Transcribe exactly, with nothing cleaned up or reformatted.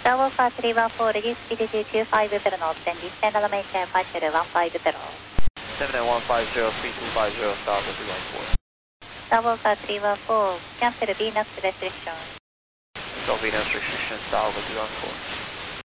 Star Walker three one four, reduce speed to two five zero knots and descend on the main departure one five zero. seven eight one five zero, three two five zero, Star Walker three one four. Star Walker three one four, cancel V NOx restriction. So V NOx restriction, Star Walker three one four.